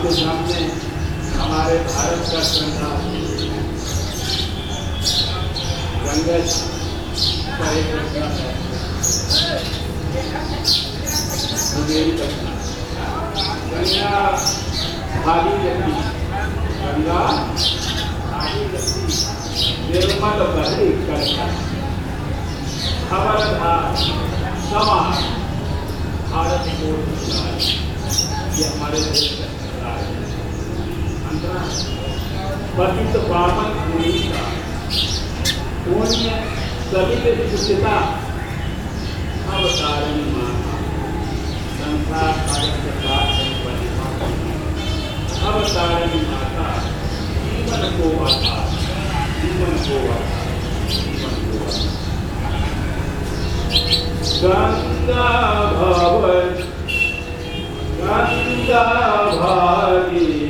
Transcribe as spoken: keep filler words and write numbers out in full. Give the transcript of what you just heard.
आपके सामने हमारे भारत का संविधान गंगा पर एक घटना है। गंगा भारी गति, गंगा भारी गति, निर्मल बहरी करता खबरदार समाज भारत को ये हमारे देश का सरकार है। पतित पावन पुण्य का पुण्य सभी के विशिष्टता अवतारिणी माता संसार सागर के साथ अवतारिणी माता जीवन को आधार, जीवन को आधार, जीवन को आधार। गंगा भवन गंगा भागी